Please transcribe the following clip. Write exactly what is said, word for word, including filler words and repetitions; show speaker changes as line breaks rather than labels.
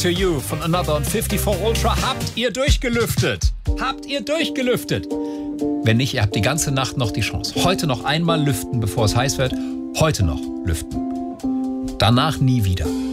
to You von Another und fünfundfünfzig Ultra. Habt ihr durchgelüftet? Habt ihr durchgelüftet? Wenn nicht, ihr habt die ganze Nacht noch die Chance. Heute noch einmal lüften, bevor es heiß wird. Heute noch lüften. Danach nie wieder.